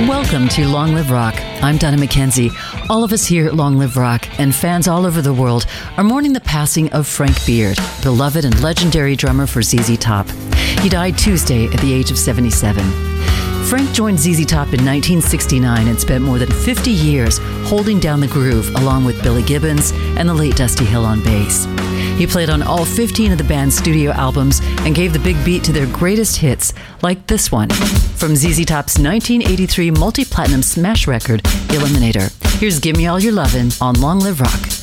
Welcome to Long Live Rock. I'm Donna McKenzie. All of us here at Long Live Rock and fans all over the world are mourning the passing of Frank Beard, beloved and legendary drummer for ZZ Top. He died Tuesday at the age of 77. Frank joined ZZ Top in 1969 and spent more than 50 years holding down the groove along with Billy Gibbons and the late Dusty Hill on bass. He played on all 15 of the band's studio albums and gave the big beat to their greatest hits, like this one, from ZZ Top's 1983 multi-platinum smash record, Eliminator. Here's Gimme All Your Lovin' on Long Live Rock.